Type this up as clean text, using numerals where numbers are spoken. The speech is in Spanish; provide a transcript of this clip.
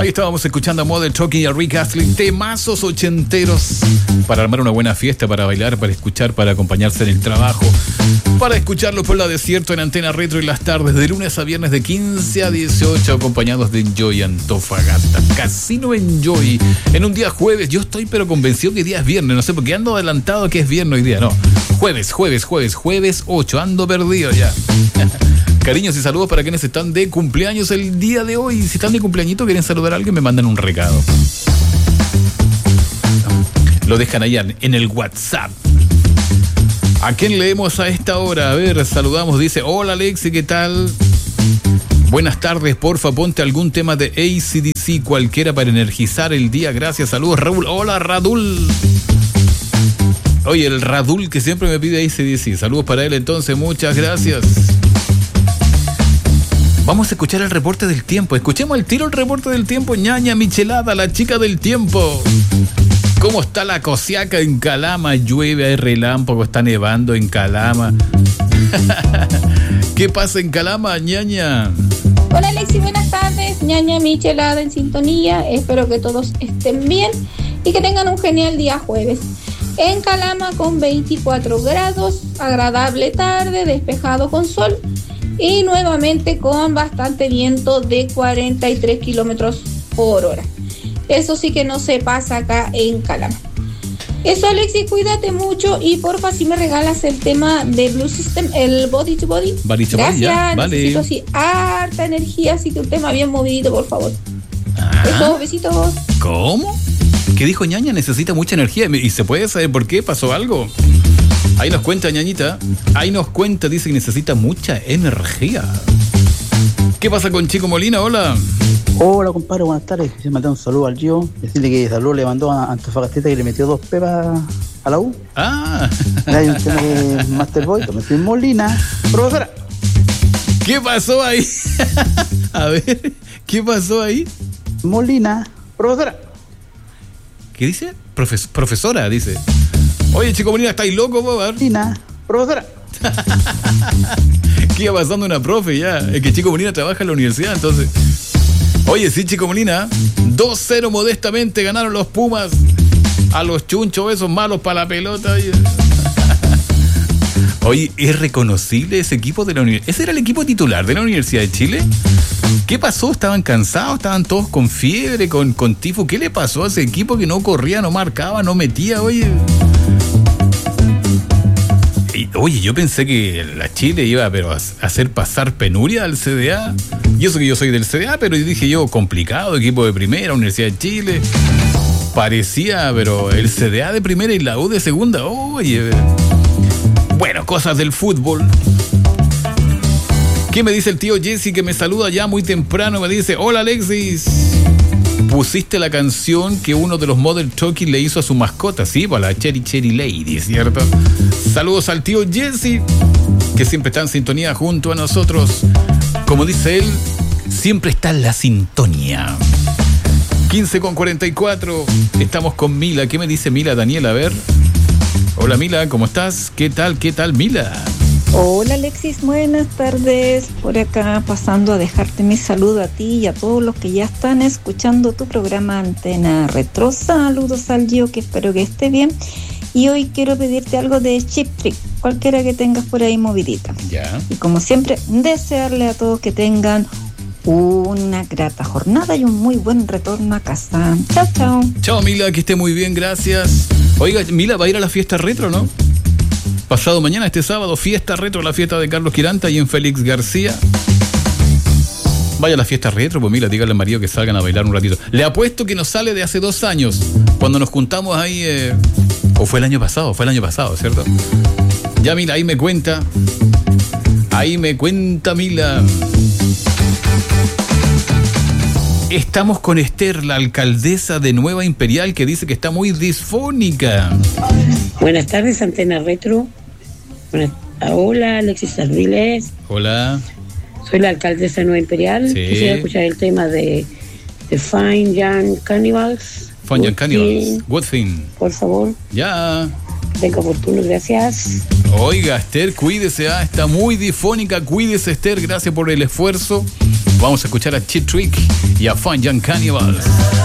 Ahí estábamos escuchando a Modern Talking y a Rick Astley, temazos ochenteros para armar una buena fiesta, para bailar, para escuchar, para acompañarse en el trabajo, para escucharlo por la Desierto en Antena Retro en las tardes, de lunes a viernes de 15 a 18, acompañados de Enjoy Antofagasta, Casino Enjoy, en un día jueves. Yo estoy pero convencido que día es viernes, no sé por qué ando adelantado que es viernes hoy día, no. Jueves 8, ando perdido ya. Cariños y saludos para quienes están de cumpleaños el día de hoy. Si están de cumpleañito, quieren saludar a alguien, me mandan un recado. Lo dejan allá en el WhatsApp. ¿A quién leemos a esta hora? A ver, saludamos. Dice, hola Alexi, ¿qué tal? Buenas tardes, porfa, ponte algún tema de AC/DC, cualquiera para energizar el día. Gracias, saludos, Raúl. Hola, Radul. Oye, el Radul que siempre me pide AC/DC. Saludos para él entonces, muchas gracias. Vamos a escuchar el reporte del tiempo. Escuchemos al tiro el reporte del tiempo. Ñaña Michelada, la chica del tiempo. ¿Cómo está la cosiaca en Calama? Llueve, hay relámpago, está nevando en Calama. ¿Qué pasa en Calama, Ñaña? Hola Alexi, buenas tardes. Ñaña Michelada en sintonía. Espero que todos estén bien y que tengan un genial día jueves. En Calama con 24 grados, agradable tarde, despejado con sol. Y nuevamente con bastante viento de 43 kilómetros por hora. Eso sí que no se pasa acá en Calama. Eso, Alexis, cuídate mucho y porfa si me regalas el tema de Blue System, el Body to Body. Gracias, ya, vale. Necesito así harta energía, así que un tema bien movido, por favor. Eso, besitos. ¿Cómo? ¿Qué dijo Ñaña? Necesita mucha energía. ¿Y se puede saber por qué? ¿Pasó algo? Ahí nos cuenta, Ñañita. Ahí nos cuenta, dice que necesita mucha energía. ¿Qué pasa con Chico Molina? Hola. Hola, compadre, buenas tardes. Quisiera mandar un saludo al Gio. Decirle que saludo le mandó a Antofagastita que le metió 2 pepas a la U. Ah. Hay un tema de Masterboy, me estoy Molina. Profesora. ¿Qué pasó ahí? A ver, ¿qué pasó ahí? Molina, profesora. ¿Qué dice? Profesora, dice. Oye, Chico Molina, ¿estáis loco, boba? Molina, profesora. ¿Qué iba pasando una profe ya? Es que Chico Molina trabaja en la universidad, entonces. Oye, sí, Chico Molina, 2-0 modestamente ganaron los Pumas a los chunchos esos malos para la pelota. Oye, ¿es reconocible ese equipo de la universidad? ¿Ese era el equipo titular de la Universidad de Chile? ¿Qué pasó? ¿Estaban cansados? ¿Estaban todos con fiebre, con tifo? ¿Qué le pasó a ese equipo que no corría, no marcaba, no metía? Oye, yo pensé que la Chile iba a hacer pasar penuria al CDA. Y eso que yo soy del CDA, pero dije yo, complicado, equipo de primera, Universidad de Chile. Parecía, pero el CDA de primera y la U de segunda. Oye, bueno, cosas del fútbol. ¿Qué me dice el tío Jesse que me saluda ya muy temprano? Me dice, hola Alexis. Pusiste la canción que uno de los Modern Talking le hizo a su mascota, sí, para la Cherry Cherry Lady, ¿cierto? Saludos al tío Jesse, que siempre está en sintonía junto a nosotros. Como dice él, siempre está en la sintonía. 15:44, estamos con Mila. ¿Qué me dice Mila, Daniel? A ver. Hola Mila, ¿cómo estás? ¿Qué tal, Mila? Hola Alexis, buenas tardes. Por acá pasando a dejarte mi saludo a ti y a todos los que ya están escuchando tu programa Antena Retro. Saludos al Gio, que espero que esté bien. Y hoy quiero pedirte algo de Chip Trick, cualquiera que tengas por ahí movidita. Ya. Y como siempre, desearle a todos que tengan una grata jornada y un muy buen retorno a casa. Chao, chao. Chao Mila, que esté muy bien, gracias. Oiga, Mila va a ir a la fiesta retro, ¿no? Pasado mañana, este sábado, fiesta retro, la fiesta de Carlos Quiranta y en Félix García. Vaya a la fiesta retro, pues mira, dígale al marido que salgan a bailar un ratito. Le apuesto que nos sale de hace 2 años, cuando nos juntamos ahí, o fue el año pasado, ¿cierto? Ya Mila, ahí me cuenta Mila. Estamos con Esther, la alcaldesa de Nueva Imperial, que dice que está muy disfónica. Buenas tardes, Antena Retro. Hola, Alexis Ardiles. Hola. Soy la alcaldesa de Nueva Imperial. Sí. Quisiera escuchar el tema de Fine Young Cannibals. Fine Young Cannibals. Good thing. Por favor. Ya. Venga, oportuno, gracias. Oiga, Esther, cuídese, está muy difónica, cuídese, Esther, gracias por el esfuerzo. Vamos a escuchar a Cheap Trick y a Fine Young Cannibals.